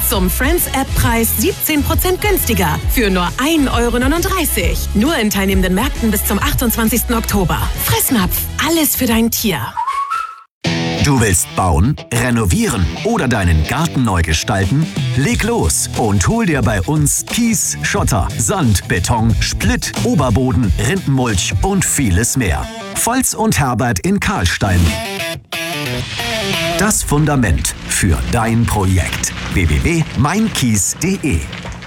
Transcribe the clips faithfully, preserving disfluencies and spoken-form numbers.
Zum Friends-App-Preis siebzehn Prozent günstiger für nur ein Euro neununddreißig. Nur in teilnehmenden Märkten bis zum achtundzwanzigsten Oktober. Fressnapf, alles für dein Tier. Du willst bauen, renovieren oder deinen Garten neu gestalten? Leg los und hol dir bei uns Kies, Schotter, Sand, Beton, Splitt, Oberboden, Rindenmulch und vieles mehr. Volz und Herbert in Karlstein. Das Fundament für dein Projekt. w w w punkt mein kies punkt de.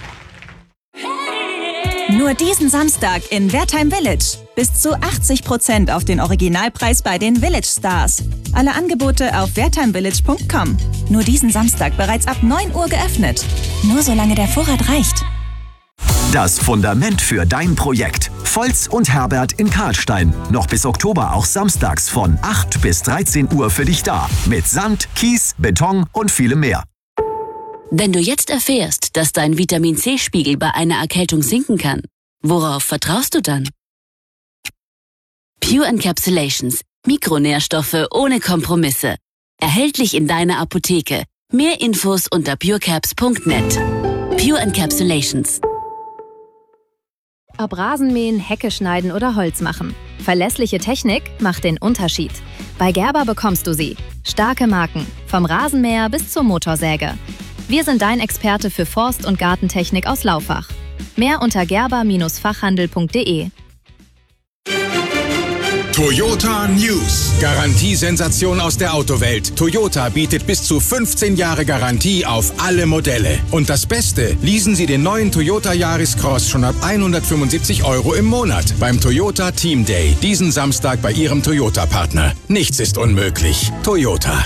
Nur diesen Samstag in Wertheim Village. Bis zu achtzig Prozent auf den Originalpreis bei den Village Stars. Alle Angebote auf wertheimvillage punkt com. Nur diesen Samstag bereits ab neun Uhr geöffnet. Nur solange der Vorrat reicht. Das Fundament für dein Projekt. Volz und Herbert in Karlstein. Noch bis Oktober auch samstags von acht bis dreizehn Uhr für dich da. Mit Sand, Kies, Beton und vielem mehr. Wenn du jetzt erfährst, dass dein Vitamin-C-Spiegel bei einer Erkältung sinken kann, worauf vertraust du dann? Pure Encapsulations. Mikronährstoffe ohne Kompromisse. Erhältlich in deiner Apotheke. Mehr Infos unter purecaps punkt net. Pure Encapsulations. Ob Rasenmähen, Hecke schneiden oder Holz machen. Verlässliche Technik macht den Unterschied. Bei Gerber bekommst du sie. Starke Marken. Vom Rasenmäher bis zur Motorsäge. Wir sind dein Experte für Forst- und Gartentechnik aus Laufach. Mehr unter gerber Fachhandel punkt de. Toyota News. Garantiesensation aus der Autowelt. Toyota bietet bis zu fünfzehn Jahre Garantie auf alle Modelle. Und das Beste, leasen Sie den neuen Toyota Yaris Cross schon ab hundertfünfundsiebzig Euro im Monat beim Toyota Team Day. Diesen Samstag bei Ihrem Toyota-Partner. Nichts ist unmöglich. Toyota.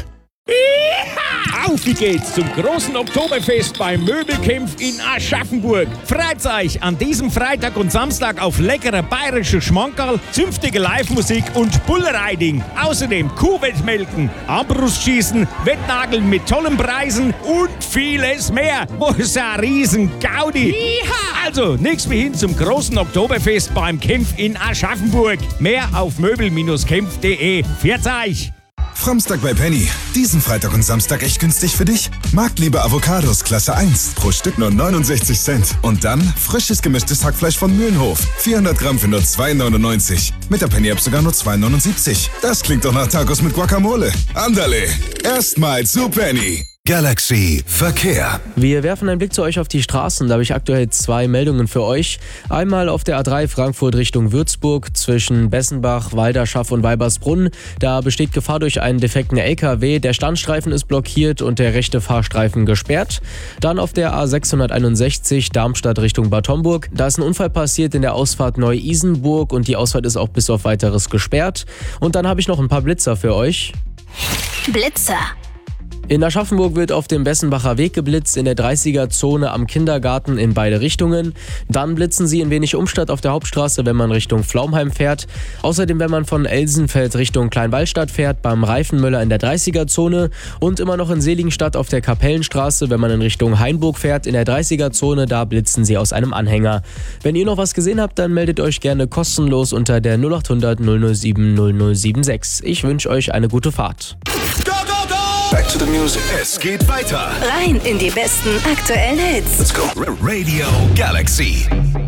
Auf wie geht's zum großen Oktoberfest beim Möbelkämpf in Aschaffenburg. Freut euch an diesem Freitag und Samstag auf leckerer bayerischer Schmankerl, zünftige Live-Musik und Bullriding. Außerdem Kuhwettmelken, Armbrustschießen, Wettnageln mit tollen Preisen und vieles mehr. Wo ist ein riesen Gaudi? Also, nichts mehr hin zum großen Oktoberfest beim Kämpf in Aschaffenburg. Mehr auf möbel kämpf punkt de. Pfiat euch! Framstag bei Penny. Diesen Freitag und Samstag echt günstig für dich? Marktliebe Avocados Klasse eins. Pro Stück nur neunundsechzig Cent. Und dann frisches gemischtes Hackfleisch von Mühlenhof. vierhundert Gramm für nur zwei neunundneunzig. Mit der Penny-App sogar nur zwei neunundsiebzig. Das klingt doch nach Tacos mit Guacamole. Andale. Erstmal zu Penny. Galaxy Verkehr. Wir werfen einen Blick zu euch auf die Straßen. Da habe ich aktuell zwei Meldungen für euch. Einmal auf der A drei Frankfurt Richtung Würzburg zwischen Bessenbach, Walderschaff und Weibersbrunn. Da besteht Gefahr durch einen defekten L K W. Der Standstreifen ist blockiert und der rechte Fahrstreifen gesperrt. Dann auf der A sechshunderteinundsechzig Darmstadt Richtung Bad Homburg. Da ist ein Unfall passiert in der Ausfahrt Neu-Isenburg und die Ausfahrt ist auch bis auf Weiteres gesperrt. Und dann habe ich noch ein paar Blitzer für euch. Blitzer. In Aschaffenburg wird auf dem Bessenbacher Weg geblitzt, in der dreißiger-Zone am Kindergarten in beide Richtungen. Dann blitzen sie in Wenig Umstadt auf der Hauptstraße, wenn man Richtung Pflaumheim fährt. Außerdem, wenn man von Elsenfeld Richtung Kleinwallstadt fährt, beim Reifenmüller in der dreißiger-Zone. Und immer noch in Seligenstadt auf der Kapellenstraße, wenn man in Richtung Hainburg fährt, in der dreißiger-Zone, da blitzen sie aus einem Anhänger. Wenn ihr noch was gesehen habt, dann meldet euch gerne kostenlos unter der null acht hundert null null sieben null null sieben sechs. Ich wünsche euch eine gute Fahrt. Back to the music. Es geht weiter. Rein in die besten aktuellen Hits. Let's go. Radio Galaxy.